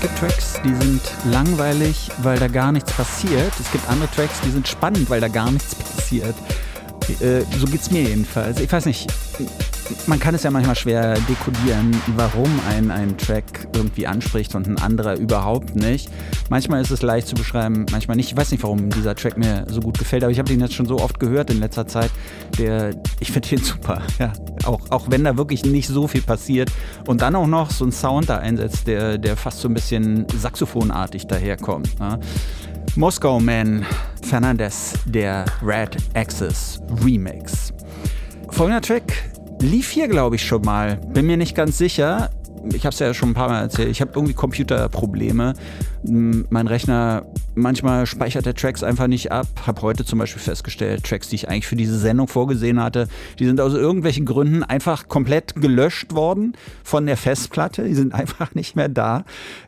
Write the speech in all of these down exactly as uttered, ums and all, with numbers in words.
gibt Tracks, die sind langweilig, weil da gar nichts passiert. Es gibt andere Tracks, die sind spannend, weil da gar nichts passiert. Äh, so geht's mir jedenfalls. Ich weiß nicht, man kann es ja manchmal schwer dekodieren, warum ein, ein Track irgendwie anspricht und ein anderer überhaupt nicht. Manchmal ist es leicht zu beschreiben, manchmal nicht. Ich weiß nicht, warum dieser Track mir so gut gefällt, aber ich habe den jetzt schon so oft gehört in letzter Zeit. Der, ich finde den super, ja. Auch, auch wenn da wirklich nicht so viel passiert und dann auch noch so ein Sound da einsetzt, der, der fast so ein bisschen saxophonartig daherkommt. Ne? Moskau Man, Fernandez, der Red Axis Remix. Folgender Track lief hier, glaube ich, schon mal. Bin mir nicht ganz sicher. Ich habe es ja schon ein paar Mal erzählt. Ich habe irgendwie Computerprobleme. Mein Rechner, manchmal speichert der Tracks einfach nicht ab. Habe heute zum Beispiel festgestellt, Tracks, die ich eigentlich für diese Sendung vorgesehen hatte, die sind aus irgendwelchen Gründen einfach komplett gelöscht worden von der Festplatte. Die sind einfach nicht mehr da.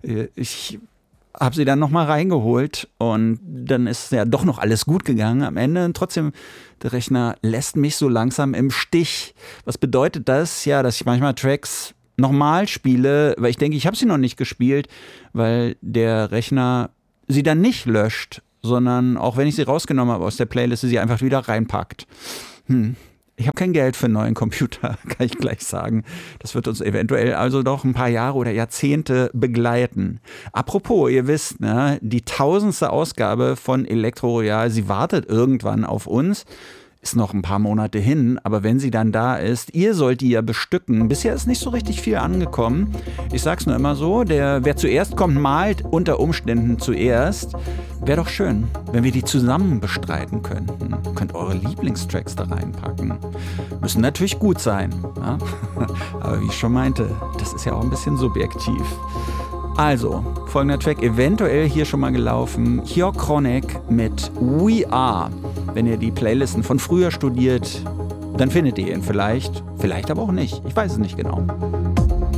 Ich habe sie dann nochmal reingeholt und dann ist ja doch noch alles gut gegangen am Ende. Und trotzdem, der Rechner lässt mich so langsam im Stich. Was bedeutet das? Ja, dass ich manchmal Tracks nochmal spiele, weil ich denke, ich habe sie noch nicht gespielt, weil der Rechner sie dann nicht löscht, sondern auch wenn ich sie rausgenommen habe aus der Playlist, sie einfach wieder reinpackt. Hm. Ich habe kein Geld für einen neuen Computer, kann ich gleich sagen. Das wird uns eventuell also doch ein paar Jahre oder Jahrzehnte begleiten. Apropos, ihr wisst, ne, die tausendste Ausgabe von Elektro Royal, sie wartet irgendwann auf uns. Ist noch ein paar Monate hin, aber wenn sie dann da ist, ihr sollt die ja bestücken. Bisher ist nicht so richtig viel angekommen. Ich sag's nur immer so, der, wer zuerst kommt, malt unter Umständen zuerst. Wäre doch schön, wenn wir die zusammen bestreiten könnten. Ihr könnt eure Lieblingstracks da reinpacken. Müssen natürlich gut sein. Ja? Aber wie ich schon meinte, das ist ja auch ein bisschen subjektiv. Also, folgender Track, eventuell hier schon mal gelaufen. Hier Chronic mit We Are. Wenn ihr die Playlisten von früher studiert, dann findet ihr ihn vielleicht. Vielleicht aber auch nicht. Ich weiß es nicht genau.